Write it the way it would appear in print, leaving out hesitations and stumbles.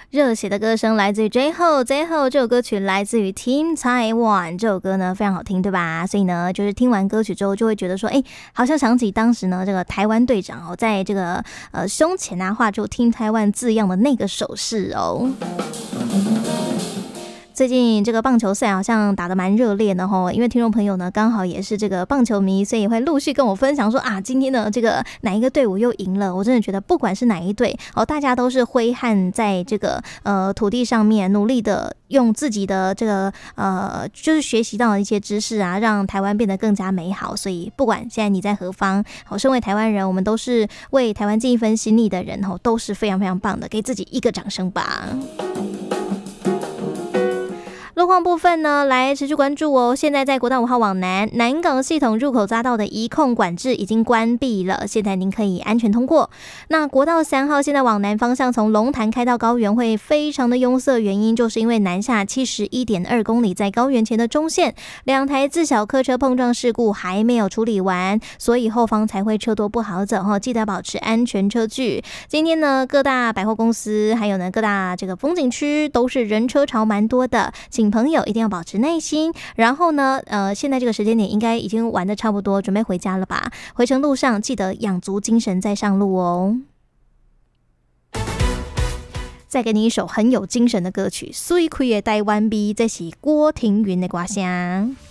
热血的歌声来自于 J-Hope， J-Hope 这首歌曲来自于 Team Taiwan， 这首歌呢非常好听，对吧？所以呢，就是听完歌曲之后，就会觉得说，好像想起当时呢，这个台湾队长在这个胸前啊画出 Team Taiwan 字样的那个手势哦。最近这个棒球赛好像打得蛮热烈的吼，因为听众朋友呢刚好也是这个棒球迷，所以会陆续跟我分享说啊，今天的这个哪一个队伍又赢了。我真的觉得不管是哪一队大家都是挥汗在这个土地上面，努力的用自己的这个就是学习到的一些知识啊，让台湾变得更加美好。所以不管现在你在何方，身为台湾人，我们都是为台湾尽一份心力的人都是非常非常棒的，给自己一个掌声吧。路况部分呢，来持续关注哦。现在在国道5号往南港系统入口匝道的移控管制已经关闭了，现在您可以安全通过。那国道3号现在往南方向从龙潭开到高原会非常的拥塞，原因就是因为南下71.2公里在高原前的中线2台自小客车碰撞事故还没有处理完，所以后方才会车多不好走，记得保持安全车距。今天呢，各大百货公司还有呢各大这个风景区都是人车潮蛮多的，请朋友一定要保持耐心。然后呢现在这个时间点应该已经玩得差不多，准备回家了吧？回程路上记得养足精神再上路哦。再给你一首很有精神的歌曲，水开的台湾味，这是郭庭云的歌声。